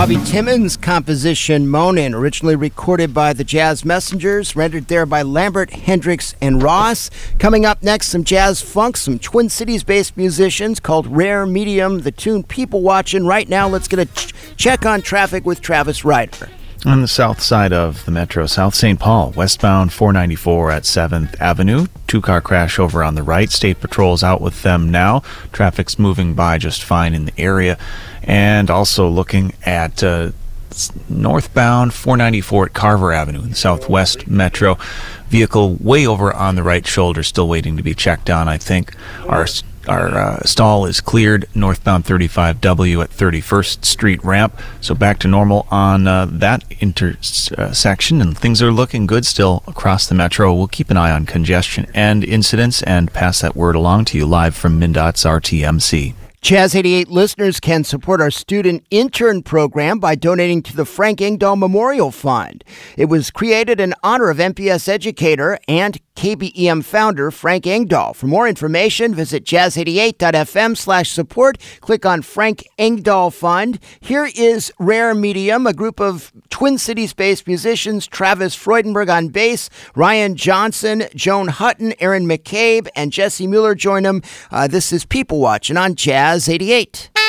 Bobby Timmons' composition Moanin', originally recorded by the Jazz Messengers, rendered there by Lambert, Hendricks, and Ross. Coming up next, some jazz funk, some Twin Cities-based musicians called Rare Medium, the tune People Watchin'. Right now, let's get a check on traffic with Travis Ryder. On the south side of the metro, South St. Paul, westbound 494 at 7th Avenue. Two-car crash over on the right. State Patrol's out with them now. Traffic's moving by just fine in the area. And also looking at northbound 494 at Carver Avenue in the southwest metro. Vehicle way over on the right shoulder, still waiting to be checked on, I think. Our stall is cleared northbound 35W at 31st Street ramp, so back to normal on that intersection, and things are looking good still across the metro. We'll keep an eye on congestion and incidents and pass that word along to you live from MnDOT's RTMC. Jazz 88 listeners can support our student intern program by donating to the Frank Engdahl Memorial Fund. It was created in honor of MPS educator and KBEM founder Frank Engdahl. For more information, visit jazz88.fm/support. Click on Frank Engdahl Fund. Here is Rare Medium, a group of Twin Cities-based musicians: Travis Freudenberg on bass, Ryan Johnson, Joan Hutton, Aaron McCabe, and Jesse Mueller join them. This is People Watching on Jazz 88.